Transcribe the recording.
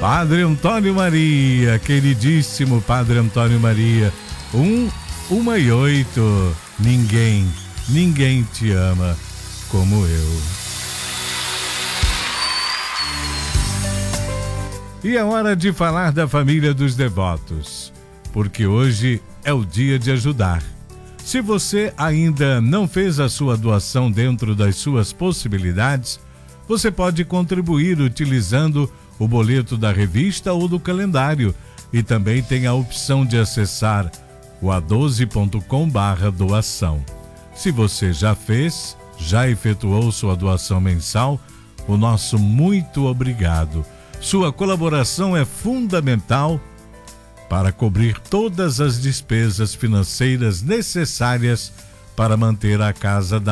Padre Antônio Maria, queridíssimo Padre Antônio Maria, 118, ninguém te ama como eu. E é hora de falar da família dos devotos, porque hoje é o dia de ajudar. Se você ainda não fez a sua doação dentro das suas possibilidades, você pode contribuir utilizando o boleto da revista ou do calendário, e também tem a opção de acessar o a12.com/doação. Se você já efetuou sua doação mensal, o nosso muito obrigado. Sua colaboração é fundamental para cobrir todas as despesas financeiras necessárias para manter a Casa da